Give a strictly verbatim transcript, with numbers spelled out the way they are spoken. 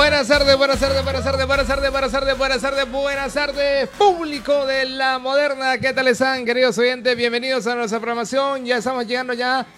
Buenas tardes, buenas tardes, buenas tardes, buenas tardes, buenas tardes, buenas tardes, buenas tardes, público de La Moderna. ¿Qué tal están, queridos oyentes? Bienvenidos a nuestra programación. Ya estamos llegando ya